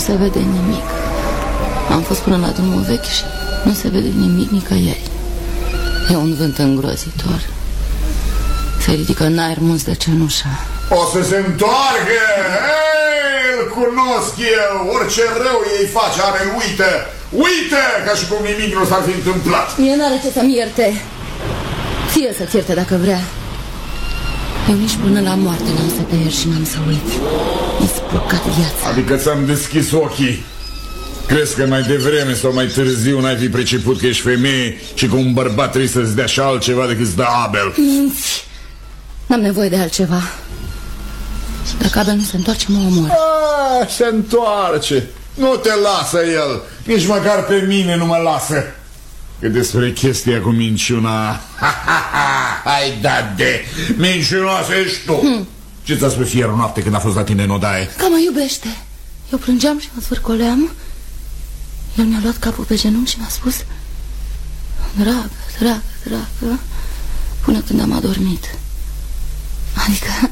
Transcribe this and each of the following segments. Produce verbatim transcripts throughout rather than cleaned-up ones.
se vede nimic. Am fost până la drumul vechi și nu se vede nimic nicăieri. E un vânt îngrozitor. Se ridică în aer munți de cenușă. O să se întoarcă! Ei, îl cunosc eu! Orice rău ei face, are, uită! Uită! Ca și cum nimic nu s-ar fi întâmplat. Mie n-are ce să-mi ierte. Fie să-ți ierte dacă vrea. Eu nici până la moarte n-am să te iert și n-am să uit. Mi-a spurcat viața. Adică ți-am deschis ochii. Crezi că mai devreme sau mai târziu n-ai fi priceput că ești femeie și că un bărbat trebuie să-ți dea și altceva decât să dă Abel? Minți. N-am nevoie de altceva. Dacă Abel nu se întoarce, mă omor. Ah, se întoarce. Nu te lasă el. Nici măcar pe mine nu mă lasă. Că despre chestia cu minciuna... Hai da de... Mincinoasă ești tu. hmm. Ce ți-a spus ieri noapte când a fost la tine în odaie? Că mă iubește. Eu plângeam și mă zvârcoleam. El mi-a luat capul pe genunchi și mi-a spus: dragă, dragă, dragă, până când am adormit. Adică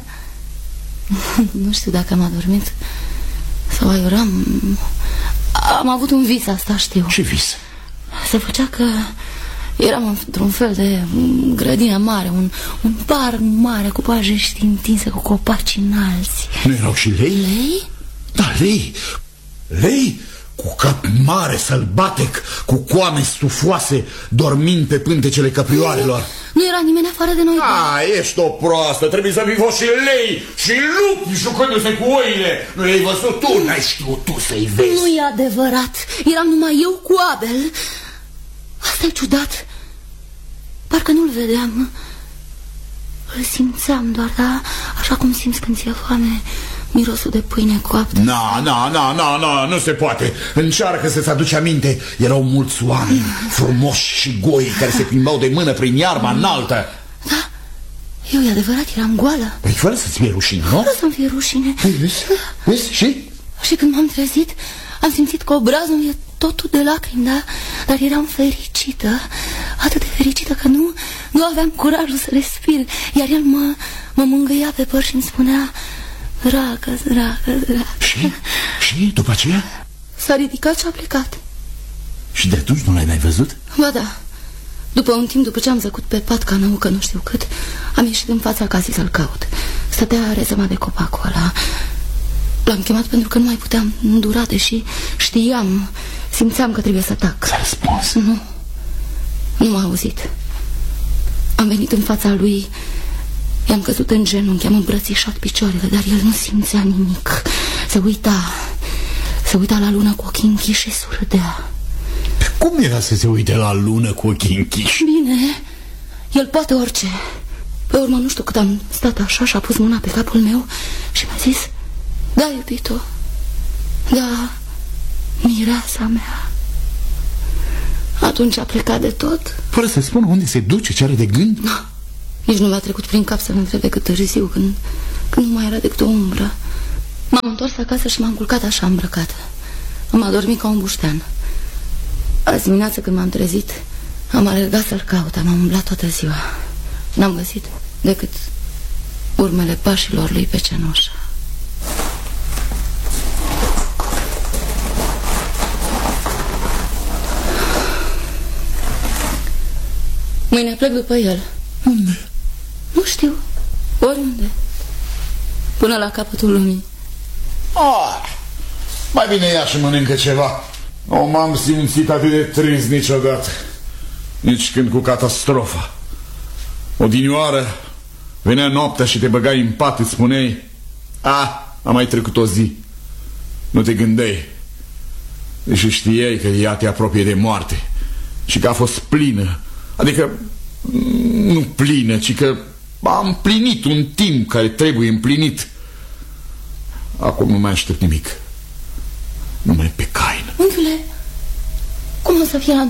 nu știu dacă am adormit sau aiuram. Am avut un vis, asta știu. Ce vis? Se făcea că eram într-un fel de grădină mare, un, un parc mare cu pajești întinse, cu copaci înalți. Nu erau și lei? Lei? Da, lei. Lei cu cap mare, sălbatec, cu coame stufoase, dormind pe pântecele căprioarelor. Nu era nimeni afară de noi. A, ești o proastă, trebuie să fi fost și lei și lupi jucându-se cu oile. Nu i-ai văzut tu, n-ai știut tu să-i vezi. Nu e adevărat, eram numai eu cu Abel. Asta e ciudat. Parcă nu-l vedeam. Îl simțeam doar, da? Așa cum simți când ți-e foame, mirosul de pâine coaptă. Na, na, na, na, na, nu se poate. Încearcă să-ți aduci aminte. Erau mulți oameni frumoși și goi care se plimbau de mână prin iarba înaltă. Da, eu e adevărat, eram goală. Păi fără să-ți fie rușine, nu? Fără să-mi fie rușine. Păi vezi, vezi, și? Și când m-am trezit, am simțit că obrazul mi-e totul de lacrimi, da? Dar eram fericită, atât de fericită că nu, nu aveam curajul să respir. Iar el mă, mă mângâia pe păr și îmi spunea: dragă, dragă, dragă. Și? Și după aceea? S-a ridicat și a plecat. Și de atunci nu l-ai mai văzut? Ba da. După un timp, după ce am zăcut pe pat ca năucă nu știu cât, am ieșit în fața casei să-l caut. Stătea rezăma de copacul ăla. L-am chemat pentru că nu mai puteam îndura, deși știam, simțeam că trebuie să tac. S-a răspuns? Nu, nu m-a auzit. Am venit în fața lui, i-am căzut în genunchi, am îmbrățișat picioarele, dar el nu simțea nimic. Se uita, se uita la lună cu ochii închiși și surâdea. Cum era să se uite la lună cu ochii închiși? Bine, el poate orice. Pe urmă nu știu cât am stat așa și a pus mâna pe capul meu și mi-a zis: da, iubito, da, mireasa mea. Atunci a plecat de tot. Fără să spună unde se duce, ce are de gând? Nu, nici nu mi-a trecut prin cap să-l întreb decât târziu, când, când nu mai era decât o umbră. M-am întors acasă și m-am culcat așa îmbrăcată. Am adormit ca un buștean. Azi dimineață când m-am trezit, am alergat să-l caut, am umblat toată ziua. N-am găsit decât urmele pașilor lui pe cenușă. Mâine plec după el. Unde? Nu știu, oriunde. Până la capătul lumii. Ah, mai bine ia și mănâncă ceva. Nu m-am simțit atât de trist niciodată. Nici când cu catastrofa. Odinioară venea noaptea și te băgai în pat, îți spuneai: a, a mai trecut o zi. Nu te gândeai. Deși știai că ea te apropie de moarte și că a fost plină. Adică nu plină, ci că a împlinit un timp care trebuie împlinit. Acum nu mai aștept nimic. Numai pe Cain. Unchiule, cum o să fie la